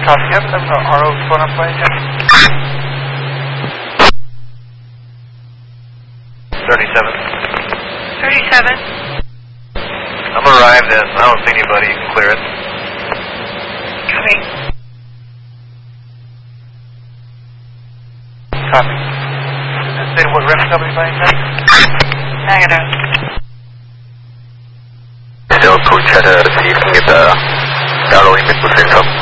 Copy. You have an RO phone up by any chance? 37. 37. I'm arrived and I don't see anybody. You can clear it. Copy. Copy. Is this state what ref company by any chance? Negative. Still 2 chatter, see if you can get the arrow image to 6 up.